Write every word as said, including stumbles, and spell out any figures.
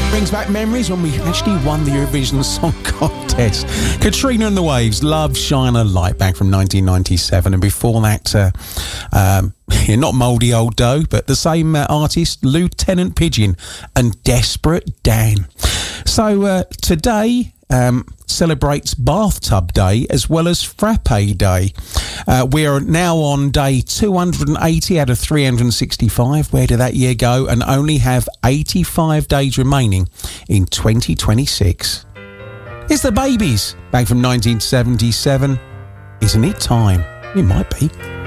Brings back memories when we actually won the Eurovision Song Contest. Katrina and the Waves, Love, Shine a Light, back from nineteen ninety-seven. And before that, uh, um, yeah, not Mouldy Old Dough, but the same uh, artist, Lieutenant Pigeon and Desperate Dan. So uh, today um, celebrates Bathtub Day as well as Frappe Day. Uh, we are now on day two hundred eighty out of three hundred sixty-five. Where did that year go? And only have eighty-five days remaining in twenty twenty-six. It's the Babies, back from nineteen seventy-seven. Isn't it time? It might be.